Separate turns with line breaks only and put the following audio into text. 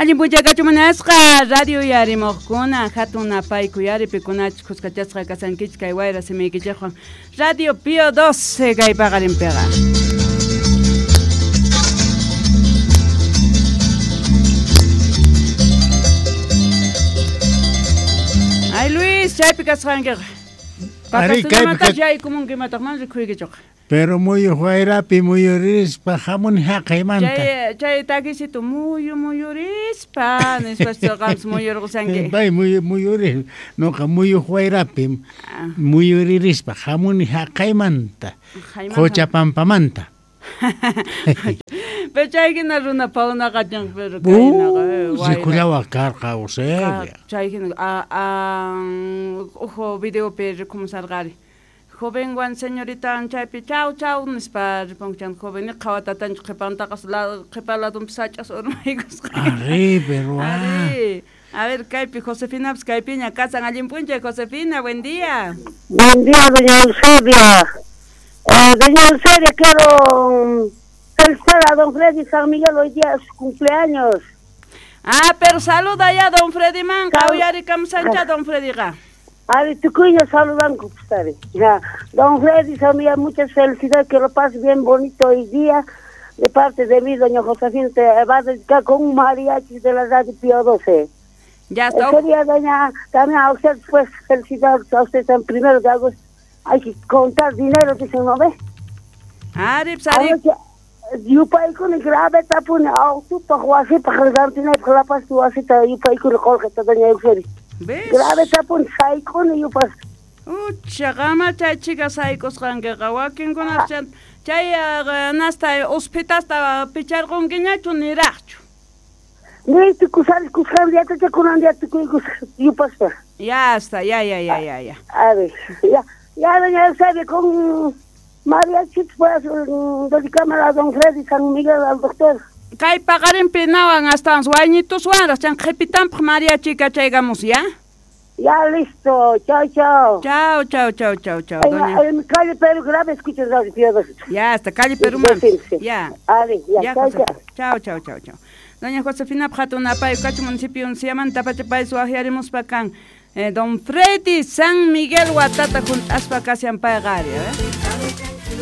Allí punchakachumanasqa radio yarimoqkuna hatuna payku yaripikunachu kuskachasqa kasankichik kay wayra simiykichikwan Radio Pio 12 kay paqarinpiqa. Ay Luis, chaypi kasqankiqa. Pakastunamantash yaykumunki mataqman rikhuykichuqa.
Pero muy huayrapi muy rispa jamón haqaymanta.
Chay taquisito muy rispa, nespasto gams muy orgullosanque.
Bay muy ris, no muy huayrapi muy rispa jamón haqaymanta. Jocha pampamanta.
Pero chay que na runa pauna gachan pero kaina.
Si kulawa carga o sea.
Chay que ojo video per como sargari. Joven guan señorita anchaypi chau nispa riponchan joven ni qhawatatan qhipantakas la qhipaladum sachas ormaygos.
Arre, pero
A ver, Caipi, Josefina, Caipiña, casan allí en Punche. Josefina, buen día.
Buen día, doña Eusebia. Doña Eusebia, quiero felicitar a don Freddy San Miguel hoy día su cumpleaños.
Ah, pero saluda ya, don Freddy man. Cauyari Kamsancha, don Freddy ga.
A ver, tu cuño saludan, compadre. Ya, don Freddy San Miguel, muchas felicidades, que lo pase bien bonito hoy día. De parte de mí, doña Josefina, te va a dedicar con un mariachi de la Radio Pio 12.
Ya está.
Sería, doña, también a usted, pues, felicidades a usted en 1 de agosto. Hay que contar dinero, dice, ¿no ve?
Arip.
Yupay con el grave tapón, auto, para jugar así, para cargar dinero, para la paz, tú así, yupay con el colgate, doña Eusebia.
¿Ves?
Grave tapón, sai con yupay.
Chagama chay chicas saykos qanqa wakin kunarchan chay nasta hospitasta picharqunkiñachu niraqchu.
Ni tu kushan diata te kunan diata yupas.
Ya está, ya.
A ver, ya doña Eusebia con mariachi pues dedicarme a don Freddy San Miguel al doctor.
Kay paqarinpi nawan astan suañitos waras chan qhipitanpaq mariachi kachaygamus ya.
Ya listo, chao.
Chao. Doña.
En calle Perú grave escuchas Radio Pio 12.
Ya está, calle Perú man. Ya.
Ya,
Chao. Doña Josefina Pjatuna Pay, Cacho Municipio, Unciaman, Tapachapay, Suajiarimos Pacan. Don Freddy San Miguel Guatata, Juntas Pacasian Pagaria, ¿eh?